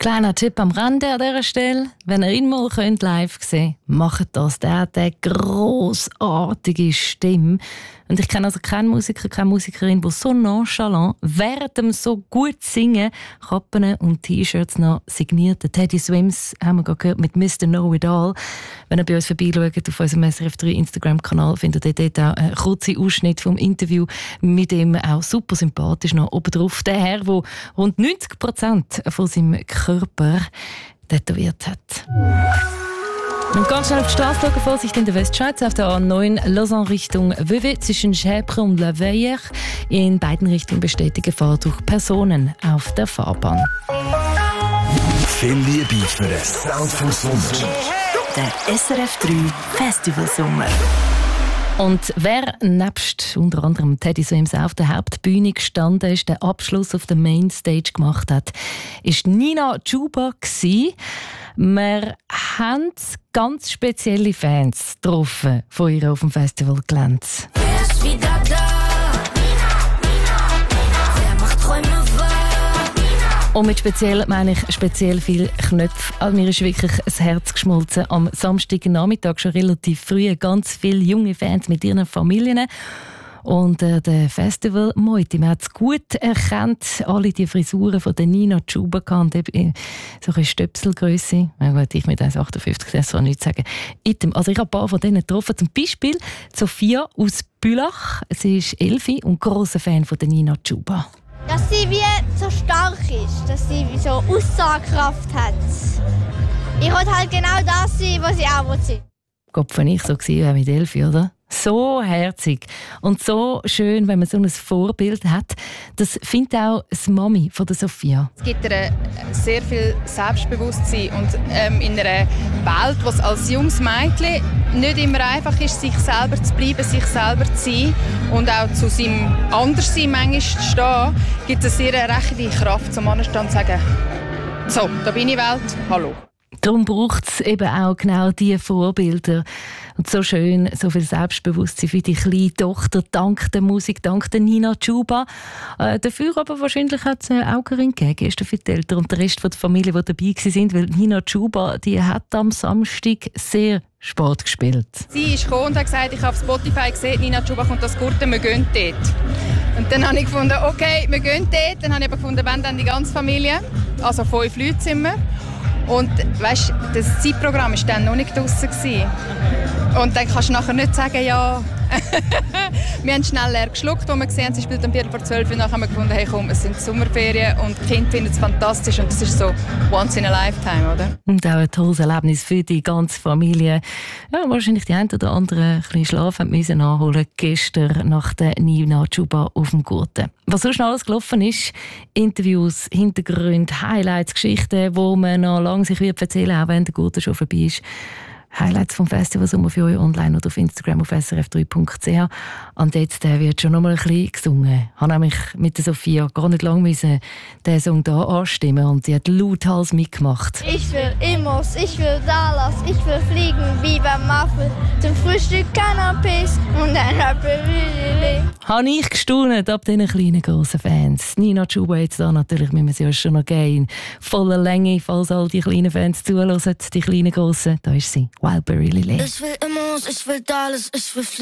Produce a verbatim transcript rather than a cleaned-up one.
Kleiner Tipp am Rande an dieser Stelle. Wenn ihr ihn mal könnt live sehen könnt, macht das. Der hat eine grossartige Stimme. Und ich kenne also keinen Musiker, keine Musikerin, die so nonchalant während dem so gut singen, Kappen und T-Shirts noch signiert. Teddy Swims haben wir gerade gehört mit Mister Know-It-All. Wenn ihr bei uns vorbeischaut auf unserem S R F drei Instagram-Kanal, findet ihr dort auch einen kurzen Ausschnitt vom Interview mit ihm. Auch super sympathisch noch obendrauf. Der Herr, der rund neunzig Prozent von seinem Körper tätowiert hat. Und ganz schnell auf die Straße schauen, Vorsicht in der Westschweiz, auf der A neun Lausanne Richtung Vevey zwischen Chèvre und La Veillère. In beiden Richtungen besteht die Gefahr durch Personen auf der Fahrbahn. Viel Liebe für den Sound vom Sommer. Der S R F drei Festivalsommer. Und wer nebst unter anderem Teddy Swims auf der Hauptbühne gestanden ist, den Abschluss auf der Mainstage gemacht hat, ist Nina Chuba gsi. Wir haben ganz spezielle Fans getroffen von ihr auf dem Festivalgelände. Wer ist wieder da? Nina, Nina, Nina. Wer macht Träume wahr? Nina. Und mit speziell meine ich speziell viele Knöpfe. Also mir ist wirklich das Herz geschmolzen. Am Samstagnachmittag schon relativ früh ganz viele junge Fans mit ihren Familien. Und äh, der Festival Moiti, man hat es gut erkannt, alle die Frisuren von der Nina Chuba gehabt, so eine Stöpselgrösse. Ja, gut, ich mit eins Komma achtundfünfzig, das soll nichts sagen. Also ich habe ein paar von denen getroffen, zum Beispiel Sophia aus Bülach. Sie ist elf und grosser Fan von der Nina Chuba. Dass sie wie so stark ist, dass sie wie so Aussagekraft hat. Ich wollte halt genau das sein, was sie auch sein will. Gott, wenn ich so war mit elf, oder? So herzig und so schön, wenn man so ein Vorbild hat. Das findet auch die Mami von der Sophia. Es gibt ihr sehr viel Selbstbewusstsein und ähm, in einer Welt, wo es als junges Mädchen nicht immer einfach ist, sich selber zu bleiben, sich selber zu sein und auch zu seinem Anderssein manchmal zu stehen, gibt es sehr eine rechte Kraft, zum Anstand zu sagen, so, da bin ich Welt, hallo. Darum braucht es eben auch genau diese Vorbilder. Und so schön, so viel Selbstbewusstsein für die kleine Tochter, dank der Musik, dank der Nina Chuba. Äh, dafür aber wahrscheinlich hat es eine Augerin gegeben, gestern für die Eltern und der Rest der Familie, die dabei waren, weil Nina Chuba, die hat am Samstag sehr Sport gespielt. Sie ist gekommen und hat gesagt, ich habe auf Spotify gesehen, Nina Chuba kommt das Gurten, wir gehen dort. Und dann habe ich gefunden, okay, wir gehen dort. Dann habe ich aber gefunden, wenn dann die ganze Familie, also fünf Leute sind wir. Und weißt, das Zeitprogramm war dann noch nicht draussen. Und dann kannst du nachher nicht sagen, ja. Wir haben schnell leer geschluckt, als wir gesehen haben, sie spielt am Viertel vor zwölf. Und dann haben wir gefunden, hey, komm, es sind Sommerferien und die Kinder finden es fantastisch. Und das ist so once in a lifetime, oder? Und auch ein tolles Erlebnis für die ganze Familie. Ja, wahrscheinlich die einen oder anderen ein bisschen Schlaf müssen nachholen gestern nach der Nina Chuba auf dem Gurten. Was sonst noch alles gelaufen ist, Interviews, Hintergründe, Highlights, Geschichten, die man noch lange sich erzählen wird, auch wenn der Gurten schon vorbei ist. Highlights vom Festival Sommer für euch online oder auf Instagram auf s r f drei punkt c h. Und jetzt äh, wird schon noch mal ein bisschen gesungen. Ich musste nämlich mit der Sophia gar nicht lange müssen den Song hier anstimmen und sie hat lauthals mitgemacht. Ich will Immos, ich will Dallas, ich will fliegen wie beim Muffel. Zum Frühstück Canapés und ein Rapperilli. Habe ich gestaunt ab diesen kleinen, grossen Fans. Nina Chuba jetzt da natürlich, müssen wir sie uns schon noch gehen. Voller Länge, falls all die kleinen Fans zuhören, die kleinen, grossen. Da ist sie, Wildberry Lily. Ich will Immos, ich will Dallas, ich will fliegen.